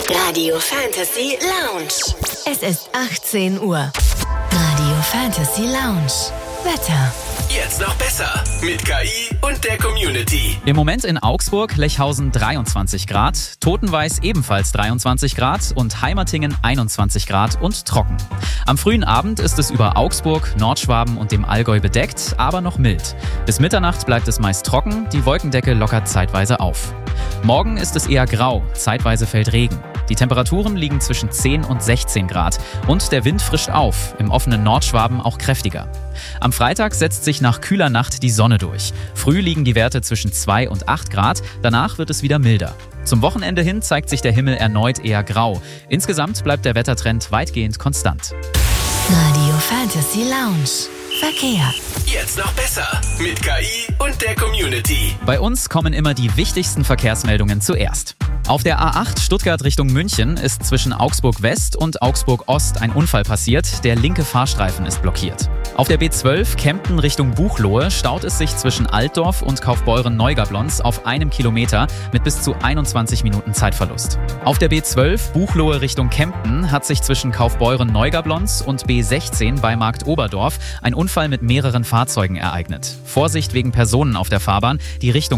Radio Fantasy Lounge. Es ist 18 Uhr. Radio Fantasy Lounge. Wetter. Jetzt noch besser mit KI und der Community. Im Moment in Augsburg, Lechhausen 23 Grad, Totenweiß ebenfalls 23 Grad und Heimertingen 21 Grad und trocken. Am frühen Abend ist es über Augsburg, Nordschwaben und dem Allgäu bedeckt, aber noch mild. Bis Mitternacht bleibt es meist trocken, die Wolkendecke lockert zeitweise auf. Morgen ist es eher grau, zeitweise fällt Regen. Die Temperaturen liegen zwischen 10 und 16 Grad und der Wind frischt auf, im offenen Nordschwaben auch kräftiger. Am Freitag setzt sich nach kühler Nacht die Sonne durch. Früh liegen die Werte zwischen 2 und 8 Grad, danach wird es wieder milder. Zum Wochenende hin zeigt sich der Himmel erneut eher grau. Insgesamt bleibt der Wettertrend weitgehend konstant. Radio Fantasy Lounge. Verkehr. Jetzt noch besser mit KI und der Community. Bei uns kommen immer die wichtigsten Verkehrsmeldungen zuerst. Auf der A8 Stuttgart Richtung München ist zwischen Augsburg West und Augsburg Ost ein Unfall passiert. Der linke Fahrstreifen ist blockiert. Auf der B12 Kempten Richtung Buchloe staut es sich zwischen Altdorf und Kaufbeuren-Neugablonz auf 1 Kilometer mit bis zu 21 Minuten Zeitverlust. Auf der B12 Buchloe Richtung Kempten hat sich zwischen Kaufbeuren-Neugablonz und B16 bei Markt Oberdorf ein Unfall mit mehreren Fahrzeugen ereignet. Vorsicht wegen Personen auf der Fahrbahn, die Richtung